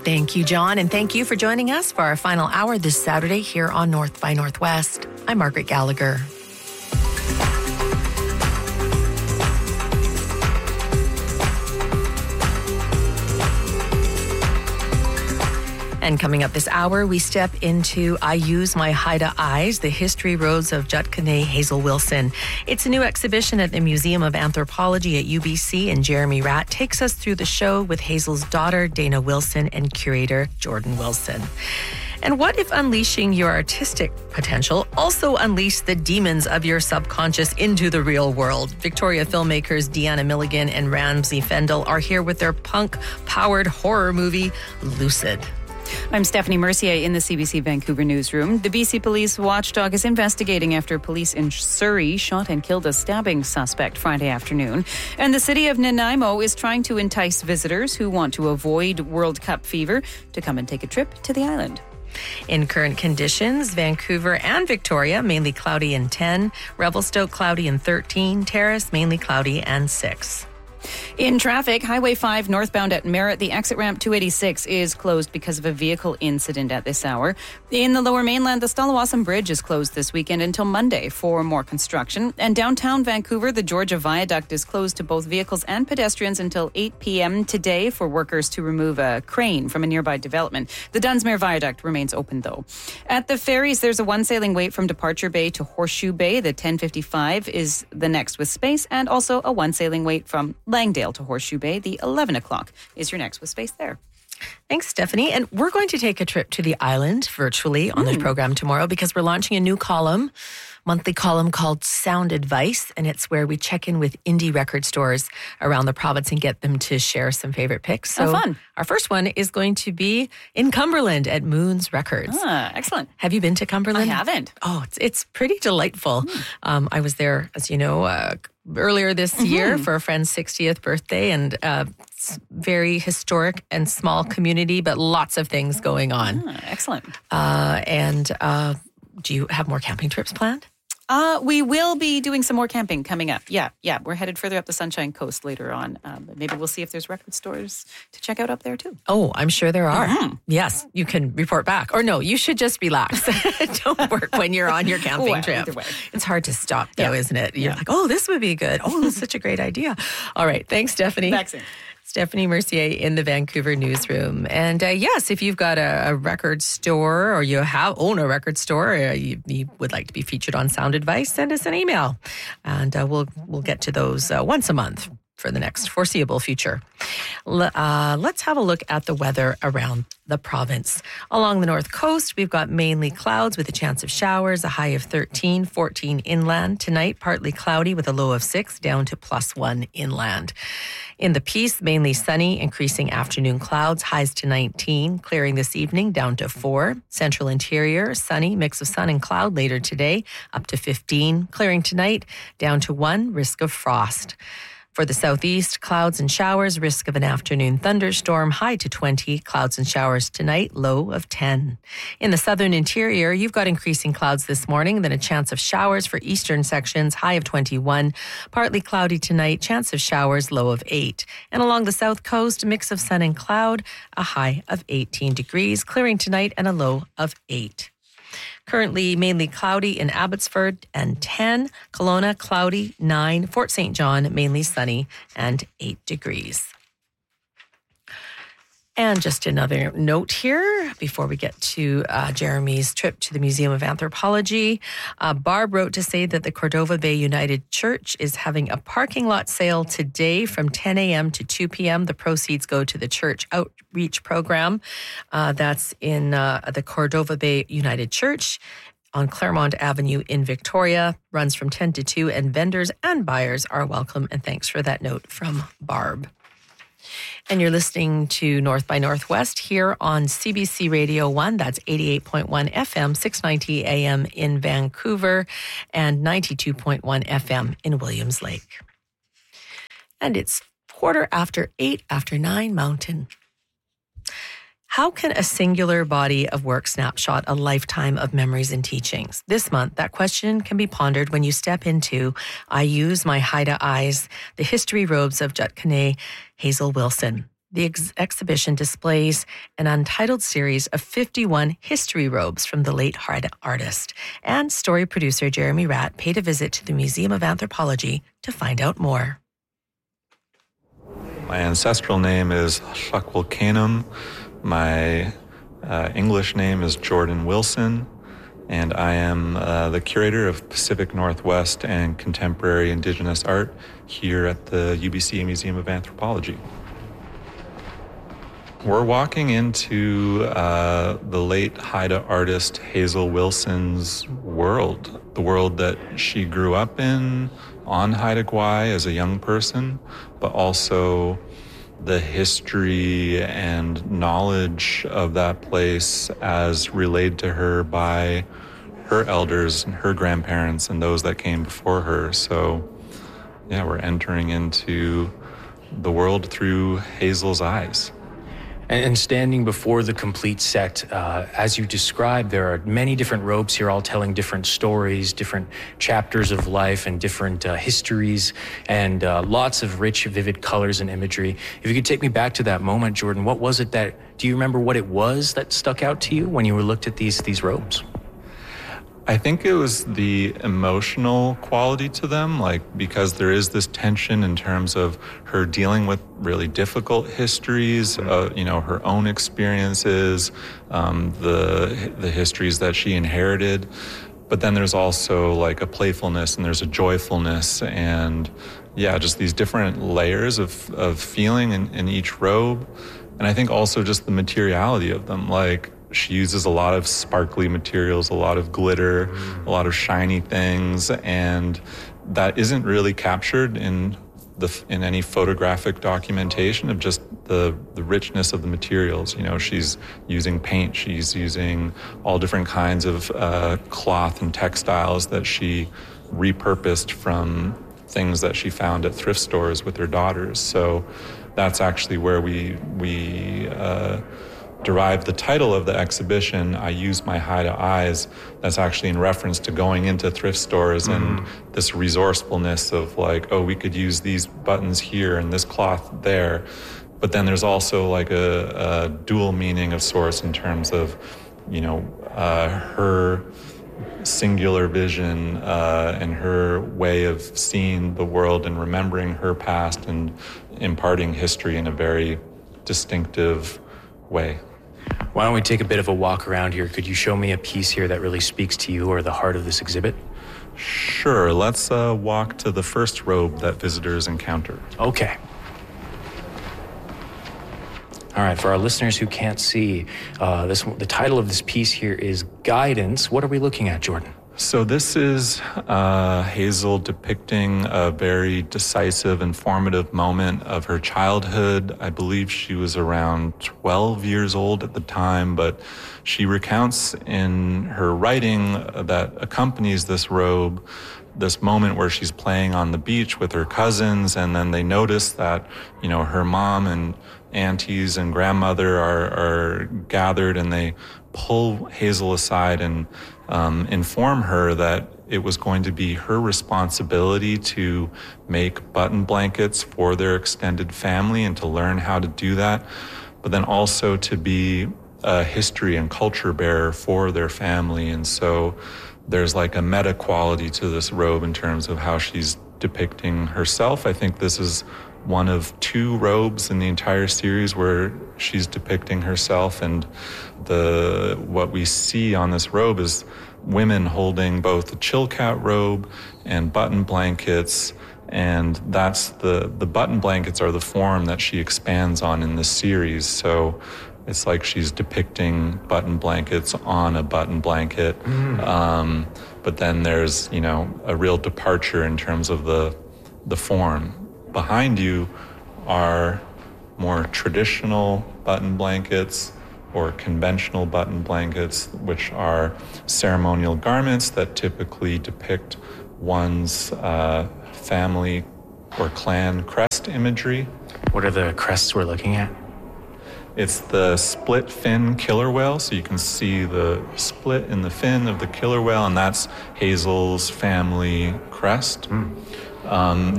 Thank you, John, and thank you for joining us for our final hour this Saturday here on North by Northwest. I'm Margaret Gallagher. And coming up this hour, we step into I Use My Haida Eyes, the history roads of Judkane Hazel Wilson. It's a new exhibition at the Museum of Anthropology at UBC, and Jeremy Ratt takes us through the show with Hazel's daughter, Dana Wilson, and curator, Jordan Wilson. And what if unleashing your artistic potential also unleashed the demons of your subconscious into the real world? Victoria filmmakers Deanna Milligan and Ramsey Fendel are here with their punk-powered horror movie, Lucid. I'm Stephanie Mercier in the CBC Vancouver newsroom. The BC Police Watchdog is investigating after police in Surrey shot and killed a stabbing suspect Friday afternoon. And the city of Nanaimo is trying to entice visitors who want to avoid World Cup fever to come and take a trip to the island. In current conditions, Vancouver and Victoria, mainly cloudy and 10. Revelstoke, cloudy and 13. Terrace, mainly cloudy and 6. In traffic, Highway 5 northbound at Merritt, the exit ramp 286 is closed because of a vehicle incident at this hour. In the Lower Mainland, the Stalawassam Bridge is closed this weekend until Monday for more construction. And downtown Vancouver, the Georgia Viaduct is closed to both vehicles and pedestrians until 8 p.m. today for workers to remove a crane from a nearby development. The Dunsmuir Viaduct remains open, though. At the ferries, there's a one-sailing wait from Departure Bay to Horseshoe Bay. The 1055 is the next with space, and also a one-sailing wait from Langdale to Horseshoe Bay. The 11 o'clock is your next with space there. Thanks, Stephanie. And we're going to take a trip to the island virtually on the program tomorrow because we're launching a new monthly column called Sound Advice, and it's where we check in with indie record stores around the province and get them to share some favorite picks. So fun. Our first one is going to be in Cumberland at Moons Records. Excellent. Have you been to Cumberland? I haven't. Oh, it's pretty delightful. I was there, as you know, earlier this year for a friend's 60th birthday, and it's very historic and small community, but lots of things going on. Excellent. And do you have more camping trips planned? We will be doing some more camping coming up. Yeah. We're headed further up the Sunshine Coast later on. Maybe we'll see if there's record stores to check out up there too. Oh, I'm sure there are. Yes, you can report back. Or no, you should just relax. Don't work when you're on your camping trip. Either way. It's hard to stop though, isn't it? You're like, oh, this would be good. Oh, that's such a great idea. All right. Thanks, Stephanie. Thanks. Stephanie Mercier in the Vancouver newsroom. And yes, if you've got a record store or you own a record store, or you would like to be featured on Sound Advice, send us an email. And we'll get to those once a month for the next foreseeable future. Let's have a look at the weather around the province. Along the north coast, we've got mainly clouds with a chance of showers, a high of 13, 14 inland. Tonight, partly cloudy with a low of 6, down to +1 inland. In the Peace, mainly sunny, increasing afternoon clouds, highs to 19, clearing this evening, down to 4. Central Interior, sunny, mix of sun and cloud later today, up to 15. Clearing tonight, down to 1, risk of frost. For the southeast, clouds and showers, risk of an afternoon thunderstorm, high to 20, clouds and showers tonight, low of 10. In the southern interior, you've got increasing clouds this morning, then a chance of showers for eastern sections, high of 21, partly cloudy tonight, chance of showers, low of 8. And along the south coast, a mix of sun and cloud, a high of 18 degrees, clearing tonight and a low of 8. Currently mainly cloudy in Abbotsford and 10. Kelowna, cloudy, 9. Fort St. John, mainly sunny and 8 degrees. And just another note here before we get to Jeremy's trip to the Museum of Anthropology. Barb wrote to say that the Cordova Bay United Church is having a parking lot sale today from 10 a.m. to 2 p.m. The proceeds go to the church outreach program. That's in the Cordova Bay United Church on Claremont Avenue in Victoria. Runs from 10 to 2, and vendors and buyers are welcome. And thanks for that note from Barb. And you're listening to North by Northwest here on CBC Radio 1. That's 88.1 FM, 690 AM in Vancouver, and 92.1 FM in Williams Lake. And it's 8:15 Mountain. How can a singular body of work snapshot a lifetime of memories and teachings? This month, that question can be pondered when you step into I Use My Haida Eyes, the history robes of Judkane Hazel Wilson. The exhibition displays an untitled series of 51 history robes from the late Haida artist. And story producer Jeremy Ratt paid a visit to the Museum of Anthropology to find out more. My ancestral name is Tlacwelcanum. My English name is Jordan Wilson, and I am the curator of Pacific Northwest and Contemporary Indigenous Art here at the UBC Museum of Anthropology. We're walking into the late Haida artist Hazel Wilson's world, the world that she grew up in on Haida Gwaii as a young person, but also the history and knowledge of that place as relayed to her by her elders and her grandparents and those that came before her. So, yeah, we're entering into the world through Hazel's eyes. And standing before the complete set, as you described, there are many different robes here, all telling different stories, different chapters of life and different histories, and lots of rich, vivid colors and imagery. If you could take me back to that moment, Jordan, what was it do you remember what it was that stuck out to you when you looked at these robes? I think it was the emotional quality to them, because there is this tension in terms of her dealing with really difficult histories, her own experiences, the histories that she inherited. But then there's also a playfulness and there's a joyfulness and just these different layers of feeling in each robe. And I think also just the materiality of them, she uses a lot of sparkly materials, a lot of glitter, a lot of shiny things, and that isn't really captured in any photographic documentation of just the richness of the materials. She's using paint, she's using all different kinds of cloth and textiles that she repurposed from things that she found at thrift stores with her daughters. So that's actually where we derived the title of the exhibition, I Use My Haida Eyes. That's actually in reference to going into thrift stores and this resourcefulness of we could use these buttons here and this cloth there. But then there's also a dual meaning of sorts in terms of, her singular vision and her way of seeing the world and remembering her past and imparting history in a very distinctive way. Why don't we take a bit of a walk around here? Could you show me a piece here that really speaks to you or the heart of this exhibit? Sure. Let's walk to the first robe that visitors encounter. Okay. All right, for our listeners who can't see, the title of this piece here is Guidance. What are we looking at, Jordan? So this is Hazel depicting a very decisive and formative moment of her childhood. I believe she was around 12 years old at the time, but she recounts in her writing that accompanies this robe this moment where she's playing on the beach with her cousins, and then they notice that, her mom and aunties and grandmother are gathered, and they pull Hazel aside and inform her that it was going to be her responsibility to make button blankets for their extended family and to learn how to do that, but then also to be a history and culture bearer for their family. And so there's a meta quality to this robe in terms of how she's depicting herself. I think this is one of two robes in the entire series where she's depicting herself, and what we see on this robe is women holding both a Chilkat robe and button blankets, and that's the button blankets are the form that she expands on in this series. So it's she's depicting button blankets on a button blanket, but then there's a real departure in terms of the form. Behind you are more traditional button blankets or conventional button blankets, which are ceremonial garments that typically depict one's family or clan crest imagery. What are the crests we're looking at? It's the split fin killer whale, so you can see the split in the fin of the killer whale, and that's Hazel's family crest.